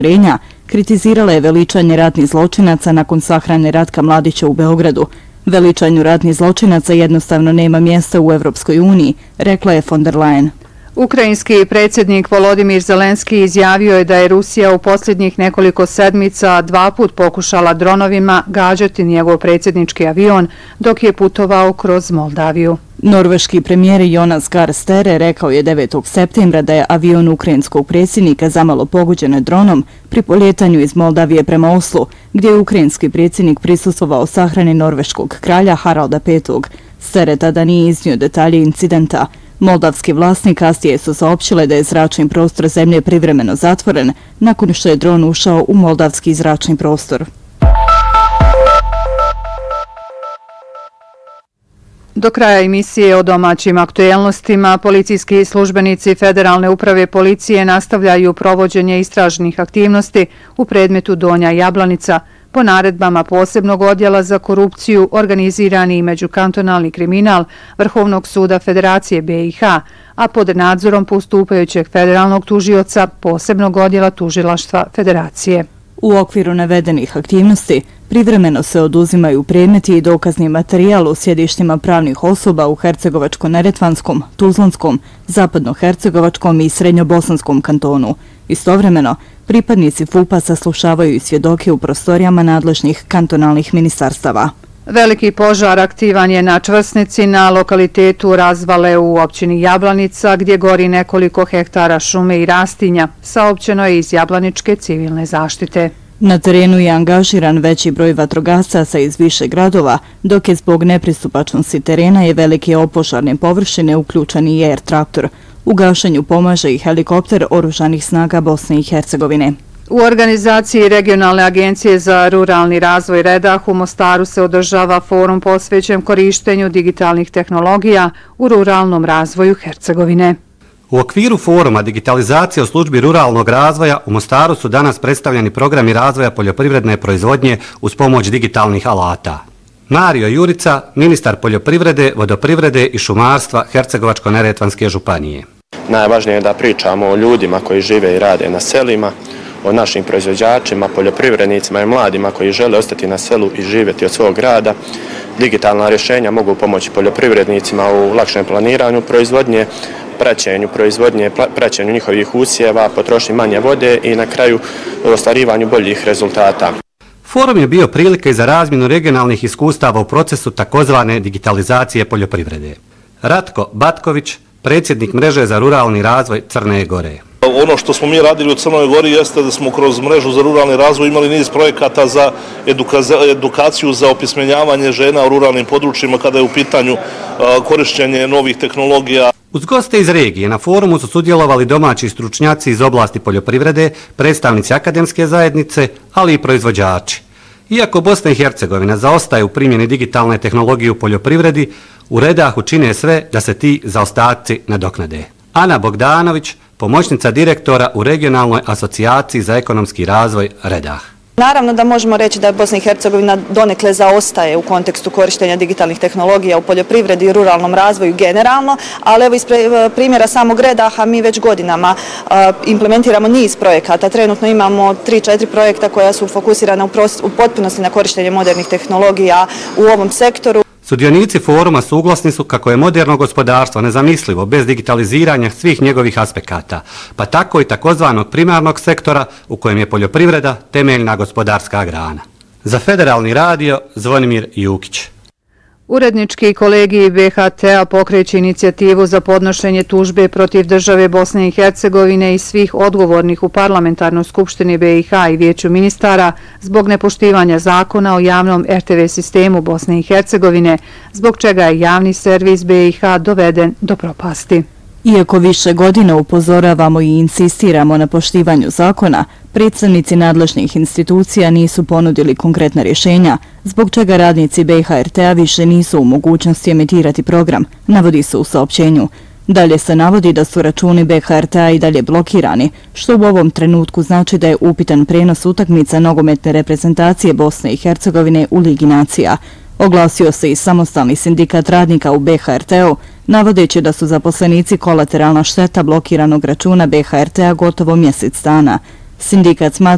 kritizirala je veličanje ratnih zločinaca nakon sahrane Ratka Mladića u Beogradu. Veličanju ratnih zločinaca jednostavno nema mjesta u Evropskoj uniji, rekla je von der Leyen. Ukrajinski predsjednik Volodimir Zelenski izjavio je da je Rusija u posljednjih nekoliko sedmica 2 puta pokušala dronovima gađati njegov predsjednički avion dok je putovao kroz Moldaviju. Norveški premijer Jonas Gahr Støre rekao je 9. septembra da je avion ukrajinskog predsjednika zamalo pogođen dronom pri poljetanju iz Moldavije prema Oslu, gdje je ukrajinski predsjednik prisustvovao sahrani norveškog kralja Haralda V. Støre tada nije iznio detalje incidenta. Moldavski vlasnik kasnije su saopćile da je zračni prostor zemlje privremeno zatvoren nakon što je dron ušao u moldavski zračni prostor. Do kraja emisije o domaćim aktuelnostima, policijski službenici Federalne uprave policije nastavljaju provođenje istražnih aktivnosti u predmetu Donja Jablanica po naredbama posebnog odjela za korupciju, organizirani i međukantonalni kriminal Vrhovnog suda Federacije BiH, a pod nadzorom postupajućeg federalnog tužioca posebnog odjela tužilaštva Federacije. U okviru navedenih aktivnosti privremeno se oduzimaju predmeti i dokazni materijal u sjedištima pravnih osoba u Hercegovačko-Neretvanskom, Tuzlanskom, Zapadno-Hercegovačkom i Srednjobosanskom kantonu. Istovremeno, pripadnici FUP-a saslušavaju i svjedoke u prostorijama nadležnih kantonalnih ministarstava. Veliki požar aktivan je na čvrsnici na lokalitetu Razvale u općini Jablanica, gdje gori nekoliko hektara šume i rastinja, saopćeno je iz Jablaničke civilne zaštite. Na terenu je angažiran veći broj vatrogasaca iz više gradova, dok je zbog nepristupačnosti terena je velike opožarne površine uključen i air traktor. U gašenju pomaže i helikopter Oružanih snaga Bosne i Hercegovine. U organizaciji Regionalne agencije za ruralni razvoj Redah u Mostaru se održava forum posvećen korištenju digitalnih tehnologija u ruralnom razvoju Hercegovine. U okviru foruma digitalizacije u službi ruralnog razvoja u Mostaru su danas predstavljeni programi razvoja poljoprivredne proizvodnje uz pomoć digitalnih alata. Mario Jurica, ministar poljoprivrede, vodoprivrede i šumarstva Hercegovačko-Neretvanske županije. Najvažnije je da pričamo o ljudima koji žive i rade na selima, o našim proizvođačima, poljoprivrednicima i mladima koji žele ostati na selu i živjeti od svog rada. Digitalna rješenja mogu pomoći poljoprivrednicima u lakšem planiranju proizvodnje, praćenju proizvodnje, praćenju njihovih usjeva, potrošnji manje vode i na kraju ostvarivanju boljih rezultata. Forum je bio prilika i za razmjenu regionalnih iskustava u procesu takozvane digitalizacije poljoprivrede. Ratko Batković, predsjednik mreže za ruralni razvoj Crne Gore. Ono što smo mi radili u Crnoj Gori jeste da smo kroz mrežu za ruralni razvoj imali niz projekata za edukaciju, za opismenjavanje žena u ruralnim područjima kada je u pitanju korištenje novih tehnologija. Uz goste iz regije na forumu su sudjelovali domaći stručnjaci iz oblasti poljoprivrede, predstavnici akademske zajednice, ali i proizvođači. Iako Bosna i Hercegovina zaostaje u primjeni digitalne tehnologije u poljoprivredi, u Redahu čine sve da se ti zaostaci nadoknade. Ana Bogdanović, pomoćnica direktora u Regionalnoj asocijaciji za ekonomski razvoj Redah. Naravno da možemo reći da Bosna i Hercegovina donekle zaostaje u kontekstu korištenja digitalnih tehnologija u poljoprivredi i ruralnom razvoju generalno, ali evo iz primjera samog Redaha mi već godinama implementiramo niz projekata. Trenutno imamo 3-4 projekta koja su fokusirana u potpunosti na korištenje modernih tehnologija u ovom sektoru. Sudionici foruma suglasni su kako je moderno gospodarstvo nezamislivo bez digitaliziranja svih njegovih aspekata, pa tako i takozvanog primarnog sektora u kojem je poljoprivreda temeljna gospodarska grana. Za Federalni radio Zvonimir Jukić. Urednički kolegij BHT-a pokreće inicijativu za podnošenje tužbe protiv države Bosne i Hercegovine i svih odgovornih u Parlamentarnoj skupštini BiH i Vijeću ministara zbog nepoštivanja zakona o javnom RTV sistemu Bosne i Hercegovine, zbog čega je javni servis BiH doveden do propasti. Iako više godina upozoravamo i insistiramo na poštivanju zakona, predstavnici nadležnih institucija nisu ponudili konkretna rješenja, zbog čega radnici BHRT-a više nisu u mogućnosti emitirati program, navodi se u saopćenju. Dalje se navodi da su računi BHRT-a i dalje blokirani, što u ovom trenutku znači da je upitan prenos utakmica nogometne reprezentacije Bosne i Hercegovine u Ligi nacija. Oglasio se i samostalni sindikat radnika u BHRT-u, navodeći da su zaposlenici kolateralna šteta blokiranog računa BHRT-a gotovo mjesec dana. Sindikat smatra